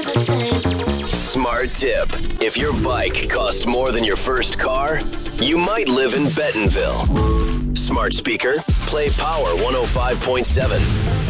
the same. Smart tip. If your bike costs more than your first car, you might live in Bentonville. Smart speaker, play Power 105.7.